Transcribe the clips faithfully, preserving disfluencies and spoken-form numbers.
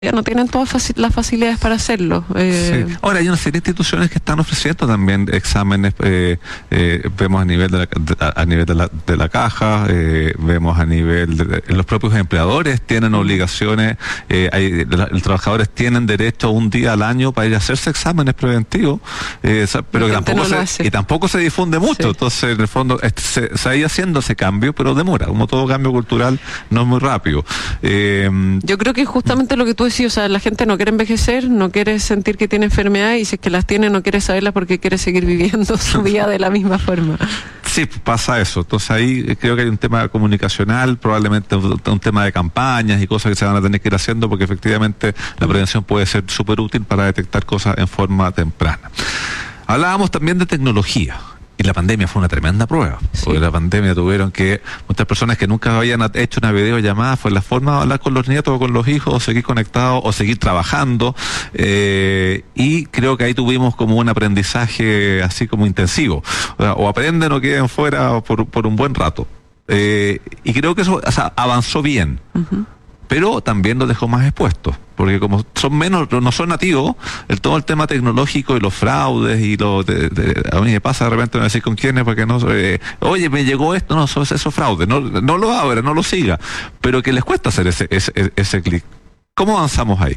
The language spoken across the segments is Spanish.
ya no tienen todas faci- las facilidades para hacerlo. Eh, Sí. Ahora hay una serie de instituciones que están ofreciendo también exámenes, eh, eh, vemos a nivel de la, de- a nivel de la, de la caja, eh, vemos a nivel de, de- los propios empleadores tienen obligaciones, eh, hay, la- los trabajadores tienen derecho a un día al año para ir a hacerse exámenes preventivos, eh, sa- pero que La gente tampoco no lo se, hace. y tampoco se difunde mucho, Sí. entonces en el fondo este, se, se ha ido haciendo ese cambio, pero demora, como todo cambio cultural no es muy rápido. Eh, Yo creo que justamente lo que tú decías, o sea, la gente no quiere envejecer, no quiere sentir que tiene enfermedad y si es que las tiene no quiere saberlas porque quiere seguir viviendo su vida de la misma forma. Sí, pasa eso. Entonces ahí eh, creo que hay un tema comunicacional, probablemente un, un tema de campañas y cosas que se van a tener que ir haciendo porque efectivamente la prevención puede ser súper útil para detectar cosas en forma temprana. Hablábamos también de tecnología. Y la pandemia fue una tremenda prueba, Sí. porque la pandemia tuvieron que, muchas personas que nunca habían hecho una videollamada, fue la forma de hablar con los nietos o con los hijos, o seguir conectados, o seguir trabajando, eh, y creo que ahí tuvimos como un aprendizaje así como intensivo, o, sea, o aprenden o queden fuera por, por un buen rato. Eh, y creo que eso, o sea, avanzó bien. Ujú. Pero también los dejó más expuestos, porque como son menos, no son nativos, el, todo el tema tecnológico y los fraudes y lo de, de- a mí me pasa de repente me decís con quiénes, porque no, eh, oye, me llegó esto, no, eso, eso es fraude, no, no lo abra, no lo siga, pero que les cuesta hacer ese, ese, ese clic. ¿Cómo avanzamos ahí?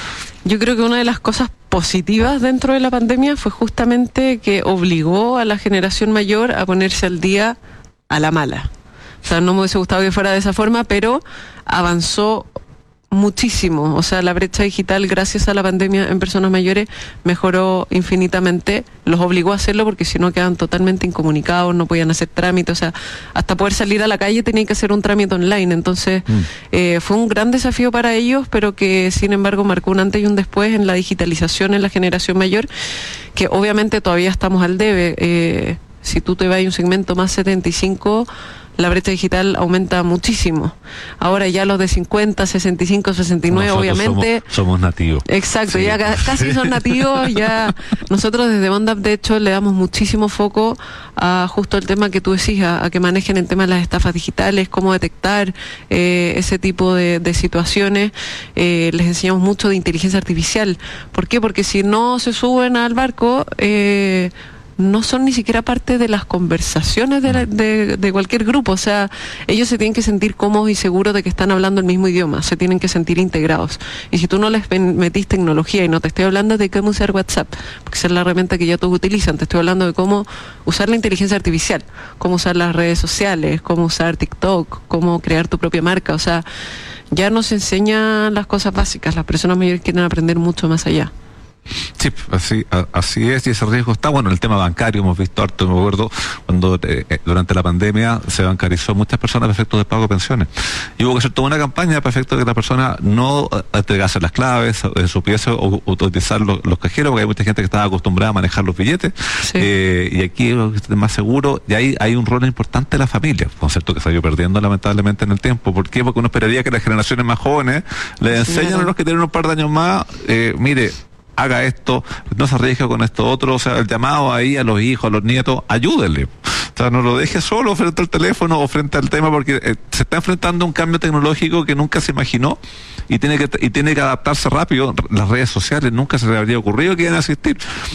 Yo creo que una de las cosas positivas dentro de la pandemia fue justamente que obligó a la generación mayor a ponerse al día a la mala. O sea, no me hubiese gustado que fuera de esa forma, pero avanzó muchísimo. O sea, la brecha digital, gracias a la pandemia en personas mayores, mejoró infinitamente. Los obligó a hacerlo porque si no quedaban totalmente incomunicados, no podían hacer trámites. O sea, hasta poder salir a la calle tenían que hacer un trámite online. Entonces, Mm. eh, fue un gran desafío para ellos, pero que sin embargo marcó un antes y un después en la digitalización en la generación mayor, que obviamente todavía estamos al debe. Eh, si tú te vas a un segmento más setenta y cinco, la brecha digital aumenta muchísimo. Ahora ya los de cincuenta, sesenta y cinco, sesenta y nueve, Nosotros obviamente... somos, somos nativos. Exacto, Sí. ya ca- casi son nativos, ya nosotros desde Bondap de hecho le damos muchísimo foco a justo el tema que tú decís, a, a que manejen el tema de las estafas digitales, cómo detectar eh, ese tipo de, de situaciones. Eh, les enseñamos mucho de inteligencia artificial. ¿Por qué? Porque si no se suben al barco, eh, no son ni siquiera parte de las conversaciones de, la- de, de cualquier grupo. O sea, ellos se tienen que sentir cómodos y seguros de que están hablando el mismo idioma, se tienen que sentir integrados. Y si tú no les ven- metís tecnología, y no te estoy hablando de cómo usar WhatsApp, porque esa es la herramienta que ya todos utilizan, te estoy hablando de cómo usar la inteligencia artificial, cómo usar las redes sociales, cómo usar TikTok, cómo crear tu propia marca. O sea, ya nos enseñan las cosas básicas, las personas mayores quieren aprender mucho más allá. Sí, así, a- así es, y ese riesgo está. Bueno, el tema bancario hemos visto harto, me acuerdo, cuando eh, eh, durante la pandemia se bancarizó muchas personas para efectos de pago de pensiones. Y hubo que hacer toda una campaña para efectos de que la persona no eh, entregase las claves, eh, supiese o- utilizar los, los cajeros, porque hay mucha gente que estaba acostumbrada a manejar los billetes, Sí. eh, y aquí es más seguro, y ahí hay un rol importante de la familia, concepto que se ha ido perdiendo lamentablemente en el tiempo. ¿Por qué? Porque uno esperaría que las generaciones más jóvenes le Sí, enseñen claro. a los que tienen un par de años más, eh, mire, haga esto, no se arriesgue con esto otro, o sea, el llamado ahí a los hijos, a los nietos, ayúdenle. O sea, no lo deje solo frente al teléfono o frente al tema, porque eh, se está enfrentando a un cambio tecnológico que nunca se imaginó y tiene que y tiene que adaptarse rápido. Las redes sociales nunca se le habría ocurrido que iban a existir.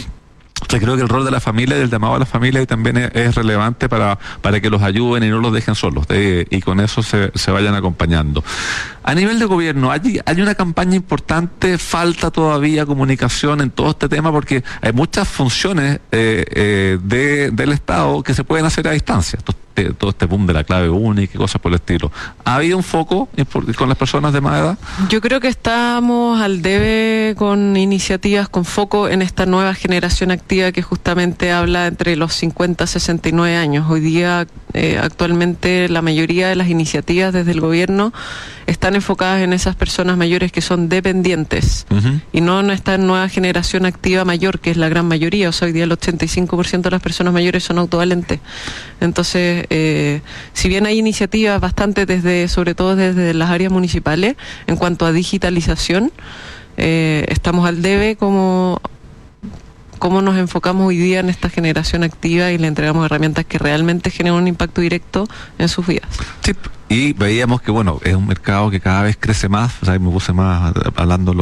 O sea, creo que el rol de la familia y el llamado a la familia también es, es relevante para, para que los ayuden y no los dejen solos, eh, y con eso se, se vayan acompañando. A nivel de gobierno, ¿hay, hay una campaña importante? ¿Falta todavía comunicación en todo este tema? Porque hay muchas funciones eh, eh, de, del Estado que se pueden hacer a distancia. Todo este, todo este boom de la clave única y cosas por el estilo. ¿Ha habido un foco con las personas de más edad? Yo creo que estamos al debe con iniciativas con foco en esta nueva generación activa que justamente habla entre los cincuenta y sesenta y nueve años. Hoy día, eh, actualmente, la mayoría de las iniciativas desde el gobierno están enfocadas en esas personas mayores que son dependientes, Uh-huh. y no en esta nueva generación activa mayor, que es la gran mayoría. O sea, hoy día el ochenta y cinco por ciento de las personas mayores son autovalentes. Entonces, eh, si bien hay iniciativas bastante desde, sobre todo desde las áreas municipales, en cuanto a digitalización, eh, estamos al debe como cómo nos enfocamos hoy día en esta generación activa y le entregamos herramientas que realmente generan un impacto directo en sus vidas. Sí, y veíamos que, bueno, es un mercado que cada vez crece más, o sea, me puse más hablando